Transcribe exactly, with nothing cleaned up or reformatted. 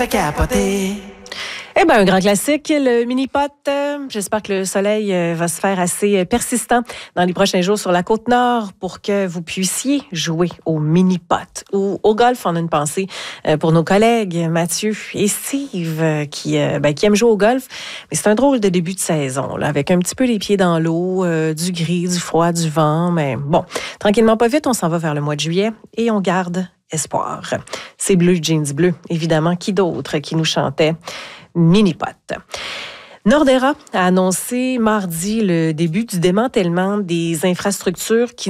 Capoter. Eh bien, un grand classique, le mini-pot. Euh, j'espère que le soleil euh, va se faire assez euh, persistant dans les prochains jours sur la Côte-Nord pour que vous puissiez jouer au mini-pot ou au golf. On a une pensée euh, pour nos collègues Mathieu et Steve euh, qui, euh, ben, qui aiment jouer au golf. Mais c'est un drôle de début de saison, là, avec un petit peu les pieds dans l'eau, euh, du gris, du froid, du vent. Mais bon, tranquillement pas vite, on s'en va vers le mois de juillet et on garde espoir. C'est Bleu Jeans Bleu, évidemment. Qui d'autre qui nous chantait Mini-pot. Nordera a annoncé mardi le début du démantèlement des infrastructures qui